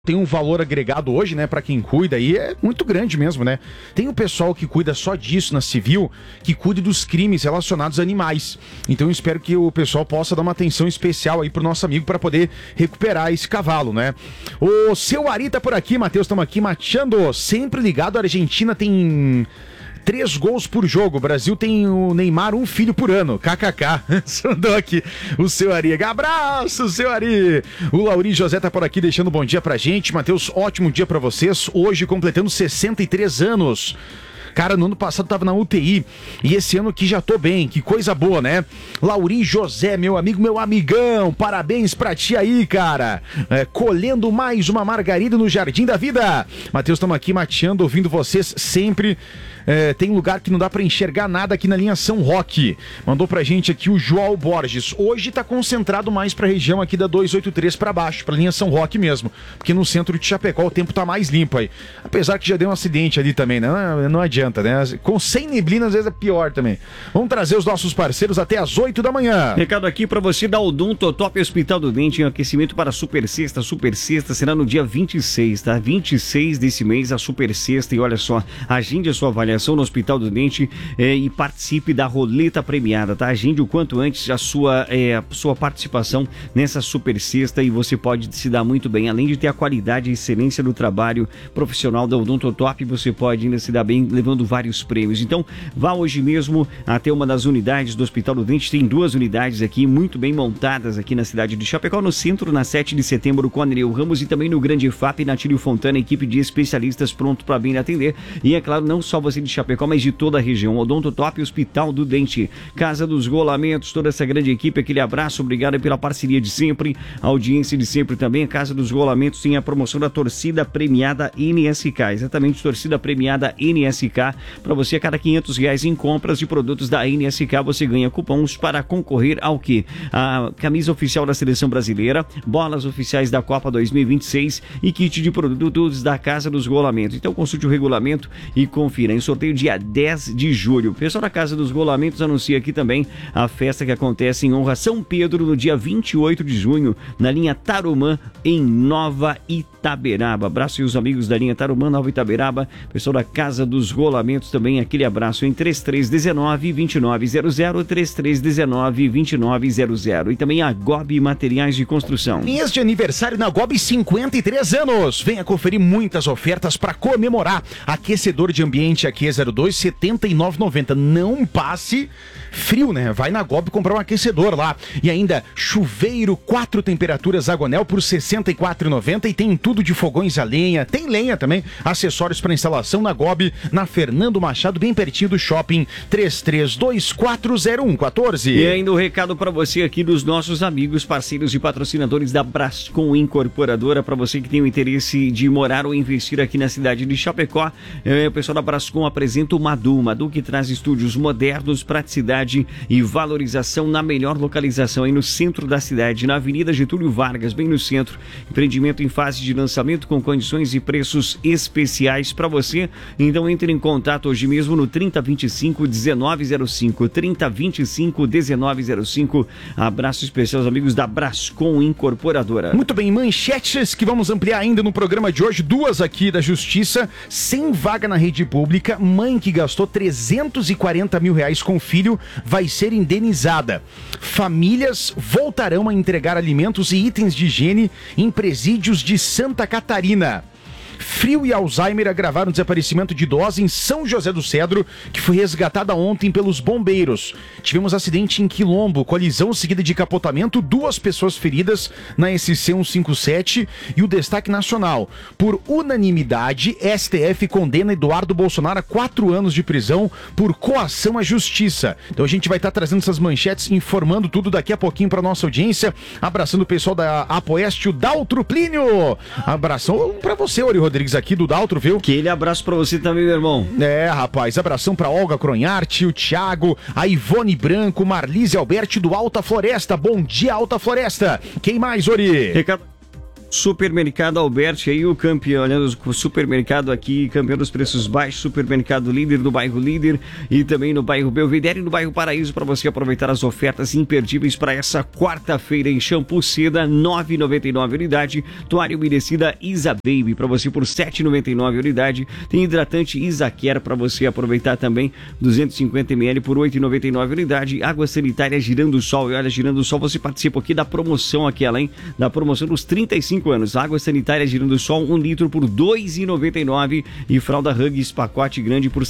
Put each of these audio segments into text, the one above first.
tem um valor agregado hoje, né, pra quem cuida, e é muito grande mesmo, né? Tem o pessoal que cuida só disso na civil, que cuida dos crimes relacionados a animais. Então eu espero que o pessoal possa dar uma atenção especial aí pro nosso amigo para poder recuperar esse cavalo, né? O seu Ari tá por aqui, Matheus, estamos aqui mateando, sempre ligado, a Argentina tem 3 gols por jogo. O Brasil tem o Neymar, 1 filho por ano. KKK. Sondou aqui o seu Ari. Abraço, seu Ari. O Lauri José tá por aqui deixando um bom dia pra gente. Matheus, ótimo dia pra vocês. Hoje completando 63 anos. Cara, no ano passado tava na UTI e esse ano aqui já tô bem, que coisa boa, né? Lauri José, meu amigo, meu amigão, parabéns pra ti aí, cara. Colhendo mais uma margarida no Jardim da Vida. Matheus, estamos aqui mateando, ouvindo vocês sempre. Tem lugar que não dá pra enxergar nada aqui na linha São Roque. Mandou pra gente aqui o João Borges. Hoje tá concentrado mais pra região aqui da 283 pra baixo, pra linha São Roque mesmo. Porque no centro de Chapecó o tempo tá mais limpo aí. Apesar que já deu um acidente ali também, né? Não adianta, né? Sem neblina às vezes é pior também. Vamos trazer os nossos parceiros até às 8 da manhã. Recado aqui pra você da Odontotop Hospital do Dente em aquecimento para Super Sexta. Super Sexta será no dia 26, tá? 26 desse mês a Super Sexta. E olha só, agende a sua avaliação no Hospital do Dente e participe da roleta premiada, tá? Agende o quanto antes a sua participação nessa Super Sexta e você pode se dar muito bem. Além de ter a qualidade e excelência do trabalho profissional da Odontotop, você pode ainda se dar bem levando vários prêmios. Então, vá hoje mesmo até uma das unidades do Hospital do Dente. Tem 2 unidades aqui, muito bem montadas aqui na cidade de Chapecó, no centro, na 7 de setembro, com Nereu Ramos, e também no Grande FAP, na Tílio Fontana, equipe de especialistas pronto para bem atender. E é claro, não só você de Chapecó, mas de toda a região. Odontotop Hospital do Dente, Casa dos Rolamentos, toda essa grande equipe, aquele abraço, obrigado pela parceria de sempre, a audiência de sempre também. A Casa dos Rolamentos tem a promoção da torcida premiada NSK, exatamente, torcida premiada NSK, para você a cada R$500 em compras de produtos da NSK, você ganha cupons para concorrer ao quê? A camisa oficial da Seleção Brasileira, bolas oficiais da Copa 2026 e kit de produtos da Casa dos Rolamentos. Então consulte o regulamento e confira. Em sorteio dia 10 de julho. O pessoal da Casa dos Rolamentos anuncia aqui também a festa que acontece em honra a São Pedro no dia 28 de junho, na linha Tarumã, em Nova Itaberaba. Abraço e os amigos da linha Tarumã, Nova Itaberaba. Pessoal da Casa dos Rolamentos também, aquele abraço em 3319-2900, 3319-2900. E também a Gobi Materiais de Construção. Mês de aniversário na Gobi, 53 anos. Venha conferir muitas ofertas para comemorar. Aquecedor de ambiente AQ02, R$ 79,90. Não passe frio, né? Vai na Gobi comprar um aquecedor lá. E ainda chuveiro 4 temperaturas Agonel por R$ 64,90. E tem tudo de fogões a lenha. Tem lenha também. Acessórios para instalação na Gobi, na Fernando Machado, bem pertinho do shopping. 33240114. E ainda um recado para você aqui dos nossos amigos, parceiros e patrocinadores da Brascom Incorporadora. Para você que tem o interesse de morar ou investir aqui na cidade de Chapecó, o pessoal da Brascom apresenta o Madu, que traz estúdios modernos, praticidade e valorização na melhor localização aí no centro da cidade, na Avenida Getúlio Vargas, bem no centro. Empreendimento em fase de lançamento com condições e preços especiais para você. Então entre em contato hoje mesmo no 3025-1905, 3025-1905. Abraço especial aos amigos da Brascom Incorporadora. Muito bem, manchetes que vamos ampliar ainda no programa de hoje, 2 aqui da Justiça. Sem vaga na rede pública, mãe que gastou R$340 mil com filho vai ser indenizada. Famílias voltarão a entregar alimentos e itens de higiene em presídios de Santa Catarina. Frio e Alzheimer agravaram o desaparecimento de idosa em São José do Cedro, que foi resgatada ontem pelos bombeiros. Tivemos acidente em Quilombo, colisão seguida de capotamento, 2 pessoas feridas na SC 157. E o destaque nacional: por unanimidade, STF condena Eduardo Bolsonaro a 4 anos de prisão por coação à justiça. Então a gente vai estar trazendo essas manchetes, informando tudo daqui a pouquinho para nossa audiência. Abraçando o pessoal da Apoeste, o Daltro Plínio. Abração para você, Ori Rodrigues, aqui do Daltro, viu? Aquele abraço pra você também, meu irmão. Rapaz, abração pra Olga Cronharte, o Thiago, a Ivone Branco, Marlise Alberti do Alta Floresta. Bom dia, Alta Floresta. Quem mais, Ori? Supermercado Alberti, aí o campeão, olhando o supermercado aqui, campeão dos preços baixos, supermercado líder do bairro Líder e também no bairro Belvedere e no bairro Paraíso, para você aproveitar as ofertas imperdíveis para essa quarta-feira. Em shampoo seda, R$ 9,99 unidade, toalha umedecida Isa Baby para você por R$ 7,99 unidade, tem hidratante Isa Care para você aproveitar também, 250 ml por R$ 8,99 unidade, água sanitária Girando Sol, e olha, Girando Sol, você participa aqui da promoção aquela, hein, da promoção dos 35 anos. Água sanitária Girando Sol, 1 litro por R$ 2,99 e fralda Huggies pacote grande por R$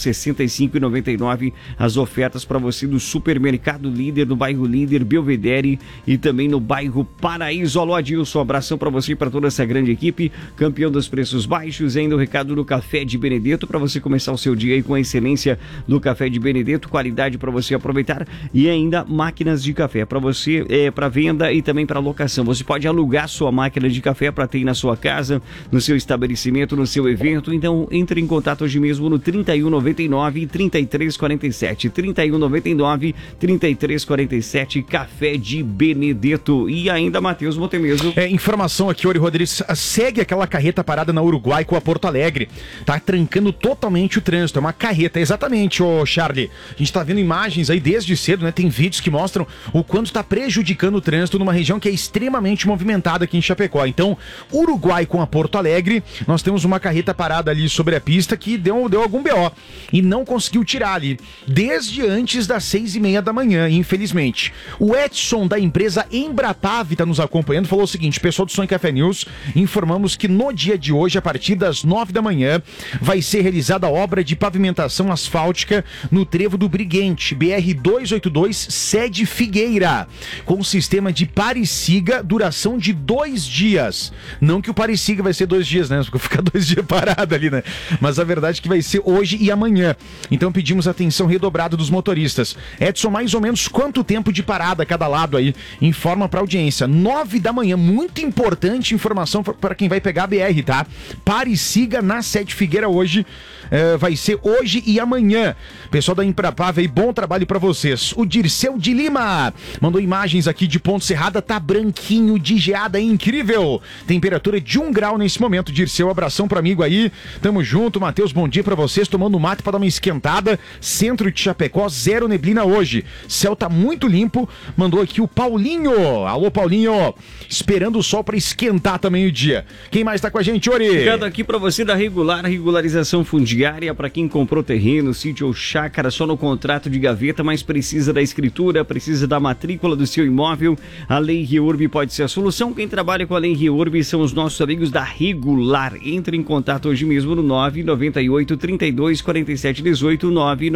65,99. As ofertas para você do supermercado Líder, no bairro Líder, Belvedere e também no bairro Paraíso. Alô, Adilson, um abração para você e para toda essa grande equipe, campeão dos preços baixos. Ainda o recado do Café de Benedetto, para você começar o seu dia aí com a excelência do Café de Benedetto, qualidade para você aproveitar, e ainda máquinas de café para você, para venda e também para locação. Você pode alugar sua máquina de café para ter na sua casa, no seu estabelecimento, no seu evento. Então entre em contato hoje mesmo no 3199 3347, 3199 3347, Café de Benedetto. E ainda Matheus Montemeso. Informação aqui, Ori Rodrigues, segue aquela carreta parada na Uruguai com a Porto Alegre, tá trancando totalmente o trânsito, é uma carreta, exatamente, ô Charlie. A gente tá vendo imagens aí desde cedo, né, tem vídeos que mostram o quanto tá prejudicando o trânsito numa região que é extremamente movimentada aqui em Chapecó. Então, Uruguai com a Porto Alegre, nós temos uma carreta parada ali sobre a pista que deu algum BO e não conseguiu tirar ali desde antes das 6:30 da manhã, infelizmente. O Edson da empresa Embrapave tá nos acompanhando, falou o seguinte: pessoal do Som e Café News, informamos que no dia de hoje, a partir das 9 da manhã, vai ser realizada a obra de pavimentação asfáltica no trevo do Briguente, BR-282, sede Figueira, com sistema de pare e siga, duração de 2 dias. Não que o pare e siga vai ser 2 dias, né? Porque ficar 2 dias parado ali, né? Mas a verdade é que vai ser hoje e amanhã. Então pedimos atenção redobrada dos motoristas. Edson, mais ou menos quanto tempo de parada a cada lado aí? Informa pra audiência. 9 da manhã, muito importante informação para quem vai pegar a BR, tá? Pare e siga na sede Figueira hoje. Vai ser hoje e amanhã. Pessoal da Embrapave aí, bom trabalho pra vocês. O Dirceu de Lima mandou imagens aqui de Ponte Serrada, tá branquinho, de geada, incrível. Temperatura de 1 grau nesse momento. Dirceu, abração pro amigo aí. Tamo junto, Matheus, bom dia pra vocês. Tomando mate pra dar uma esquentada. Centro de Chapecó, 0 neblina hoje. Céu tá muito limpo. Mandou aqui o Paulinho. Alô, Paulinho. Esperando o sol pra esquentar também o dia. Quem mais tá com a gente, Ori? Ficando aqui pra você da regularização fundiária para quem comprou terreno, sítio ou chácara só no contrato de gaveta, mas precisa da escritura, precisa da matrícula do seu imóvel. A Lei Reurb pode ser a solução. Quem trabalha com a Lei Reurb são os nossos amigos da Regular. Entre em contato hoje mesmo no 998 32 47 18,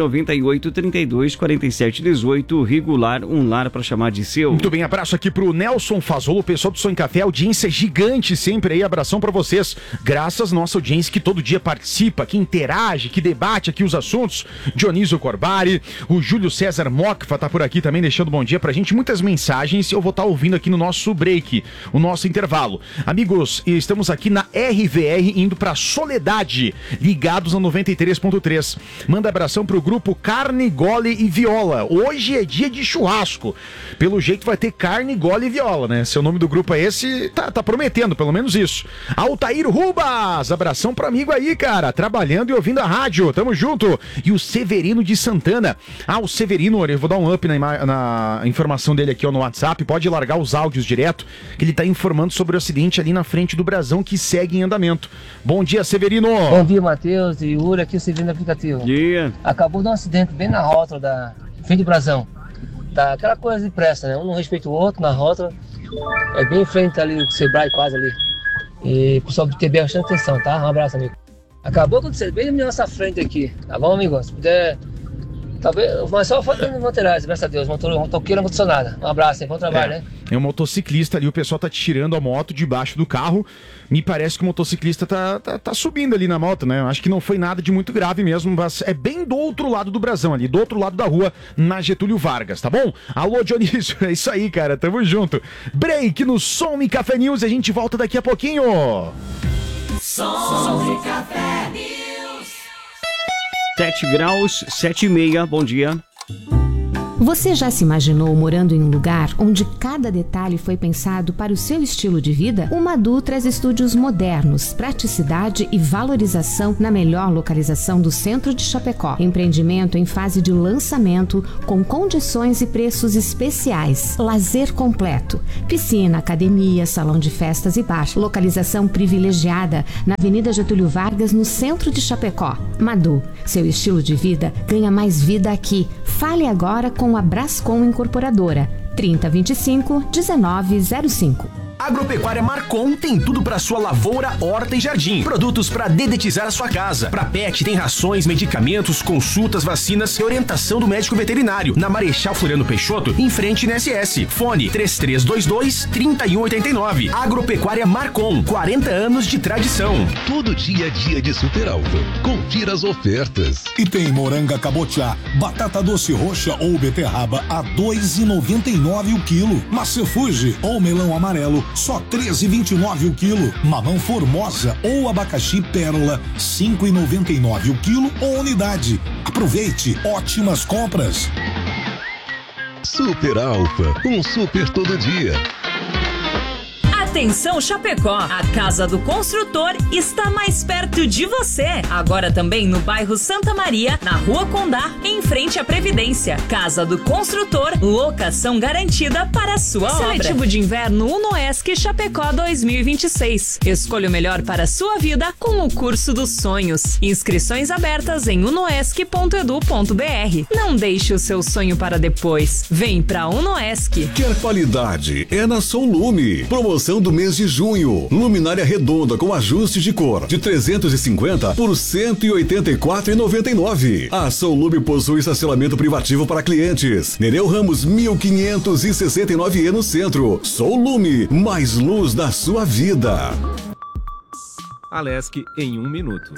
998 32 47 18. Regular, um lar para chamar de seu. Muito bem, abraço aqui pro Nelson Fazolo, pessoal do Som e Café, audiência gigante sempre aí, abração para vocês. Graças à nossa audiência que todo dia participa, que interage, que debate aqui os assuntos. Dionísio Corbari, o Júlio César Mocfa tá por aqui também deixando bom dia pra gente, muitas mensagens. Eu vou estar ouvindo aqui no nosso break, o nosso intervalo. Amigos, estamos aqui na RVR indo pra Soledade, ligados na 93.3. Manda abração pro grupo Carne, Gole e Viola. Hoje é dia de churrasco. Pelo jeito vai ter carne, gole e viola, né? Se o nome do grupo é esse, tá prometendo, pelo menos isso. Altair Rubas, abração pro amigo aí, cara, trabalhando e ouvindo a rádio, tamo junto. E o Severino de Santana. O Severino, eu vou dar um up na informação dele aqui ó, no WhatsApp, pode largar os áudios direto, que ele tá informando sobre o acidente ali na frente do Brasão que segue em andamento. Bom dia, Severino. Bom dia, Matheus e Yuri, aqui o Severino do aplicativo. Bom dia. Acabou de um acidente bem na rótula da frente do Brasão. Tá aquela coisa de pressa, né? Um não respeita o outro na rótula. É bem em frente ali, o Sebrae quase ali. E o pessoal do TB bastante atenção, tá? Um abraço, amigo. Acabou de acontecer bem na nossa frente aqui, tá bom, amigo? Se puder, talvez, mas só falta nos laterais, graças a Deus. Motoqueiro não aconteceu nada. Um abraço, hein? Bom trabalho, né? É um motociclista ali, o pessoal tá tirando a moto debaixo do carro. Me parece que o motociclista tá subindo ali na moto, né? Acho que não foi nada de muito grave mesmo, mas é bem do outro lado do Brasão ali, do outro lado da rua, na Getúlio Vargas, tá bom? Alô, Dionísio, é isso aí, cara, tamo junto. Break no Som e Café News, a gente volta daqui a pouquinho. Som e Café News. 7 graus, 7:30, bom dia. Você já se imaginou morando em um lugar onde cada detalhe foi pensado para o seu estilo de vida? O Madu traz estúdios modernos, praticidade e valorização na melhor localização do centro de Chapecó. Empreendimento em fase de lançamento com condições e preços especiais. Lazer completo. Piscina, academia, salão de festas e bar. Localização privilegiada na Avenida Getúlio Vargas, no centro de Chapecó. Madu, seu estilo de vida ganha mais vida aqui. Fale agora com a Brascom Incorporadora, 3025-1905. Agropecuária Marcon tem tudo para sua lavoura, horta e jardim. Produtos para dedetizar a sua casa. Para pet tem rações, medicamentos, consultas, vacinas e orientação do médico veterinário. Na Marechal Floriano Peixoto, em frente na SS. Fone 3322-3189. Agropecuária Marcon, 40 anos de tradição. Todo dia é dia de Super Alfa. Confira as ofertas. E tem moranga cabotiá, batata doce roxa ou beterraba a R$ 2,99 o quilo. Maçã Fuji ou melão amarelo só R$ 13,29 o quilo. Mamão Formosa ou abacaxi Pérola, R$ 5,99 o quilo ou unidade. Aproveite, ótimas compras. Super Alfa, um super todo dia. Atenção Chapecó, a Casa do Construtor está mais perto de você. Agora também no bairro Santa Maria, na Rua Condá, em frente à Previdência. Casa do Construtor, locação garantida para a sua obra. Seletivo de inverno UNOESC Chapecó 2026. Escolha o melhor para a sua vida com o curso dos sonhos. Inscrições abertas em unoesc.edu.br. Não deixe o seu sonho para depois. Vem pra UNOESC. Quer qualidade? É na Sollume. Promoção do mês de junho. Luminária redonda com ajuste de cor de 350 por R$ 184,99. A Sollume possui estacionamento privativo para clientes. Nereu Ramos 1569 no centro. Sollume, mais luz na sua vida. Alesc em 1 minuto.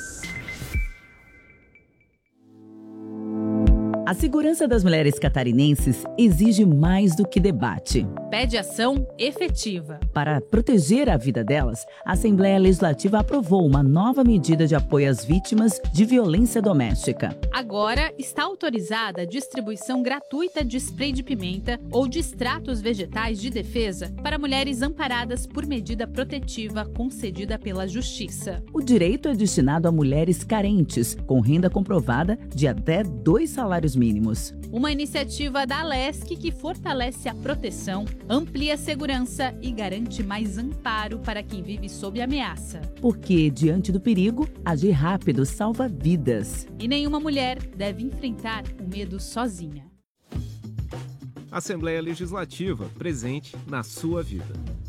A segurança das mulheres catarinenses exige mais do que debate. Pede ação efetiva. Para proteger a vida delas, a Assembleia Legislativa aprovou uma nova medida de apoio às vítimas de violência doméstica. Agora está autorizada a distribuição gratuita de spray de pimenta ou de extratos vegetais de defesa para mulheres amparadas por medida protetiva concedida pela Justiça. O direito é destinado a mulheres carentes, com renda comprovada de até 2 salários mínimos. Uma iniciativa da Alesc que fortalece a proteção, amplia a segurança e garante mais amparo para quem vive sob ameaça. Porque, diante do perigo, agir rápido salva vidas. E nenhuma mulher deve enfrentar o medo sozinha. Assembleia Legislativa, presente na sua vida.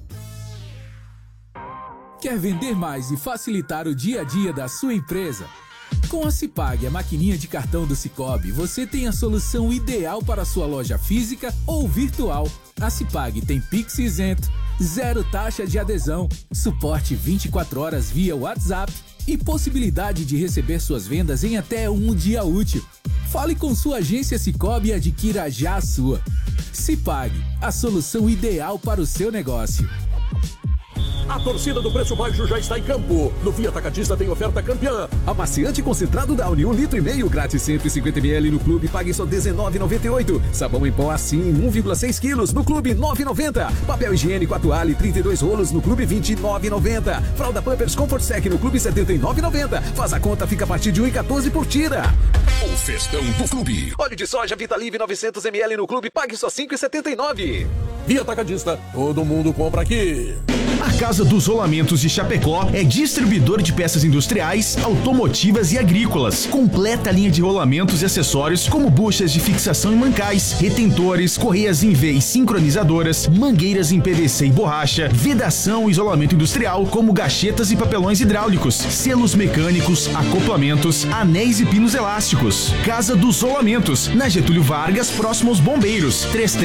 Quer vender mais e facilitar o dia a dia da sua empresa? Com a Cipag, a maquininha de cartão do Cicobi, você tem a solução ideal para a sua loja física ou virtual. A Cipag tem Pix isento, 0 taxa de adesão, suporte 24 horas via WhatsApp e possibilidade de receber suas vendas em até 1 dia útil. Fale com sua agência Cicobi e adquira já a sua. Cipag, a solução ideal para o seu negócio. A torcida do preço baixo já está em campo. No Via Atacadista tem oferta campeã. Amaciante concentrado Downy, 1,5 litros, grátis 150 ml no clube, pague só R$19,98. Sabão em pó assim, 1,6 quilos, no clube, R$9,90. Papel higiênico Atuale, 32 rolos, no clube, R$29,90. Fralda Pampers Comfort Sec, no clube, R$79,90. Faz a conta, fica a partir de R$1,14 por tira. O festão do clube. Óleo de soja Vitalive 900 ml no clube, pague só R$5,79. Via Atacadista, todo mundo compra aqui. A Casa dos Rolamentos de Chapecó é distribuidor de peças industriais, automotivas e agrícolas. Completa linha de rolamentos e acessórios como buchas de fixação e mancais, retentores, correias em V e sincronizadoras, mangueiras em PVC e borracha, vedação e isolamento industrial como gachetas e papelões hidráulicos, selos mecânicos, acoplamentos, anéis e pinos elásticos. Casa dos Rolamentos, na Getúlio Vargas, próximo aos Bombeiros,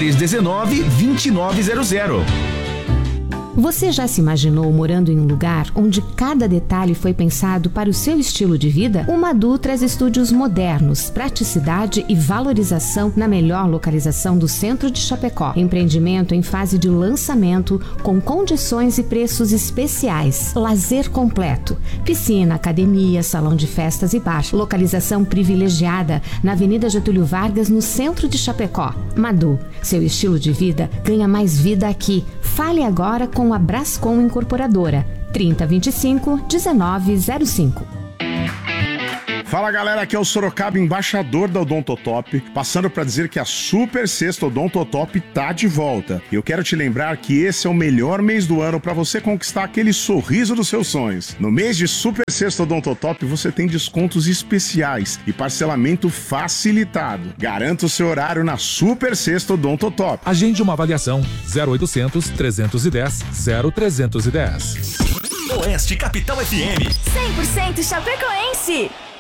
3319-2900. Você já se imaginou morando em um lugar onde cada detalhe foi pensado para o seu estilo de vida? O Madu traz estúdios modernos, praticidade e valorização na melhor localização do centro de Chapecó. Empreendimento em fase de lançamento com condições e preços especiais. Lazer completo. Piscina, academia, salão de festas e bar. Localização privilegiada na Avenida Getúlio Vargas, no centro de Chapecó. Madu, seu estilo de vida ganha mais vida aqui. Fale agora com a Brascom Incorporadora. 3025-1905. Fala galera, aqui é o Sorocaba, embaixador da Odontotop, passando para dizer que a Super Sexta Odontotop tá de volta. E eu quero te lembrar que esse é o melhor mês do ano para você conquistar aquele sorriso dos seus sonhos. No mês de Super Sexta Odontotop você tem descontos especiais e parcelamento facilitado. Garanta o seu horário na Super Sexta Odontotop. Agende uma avaliação 0800 310 0310. Oeste Capital FM 100% chapecoense.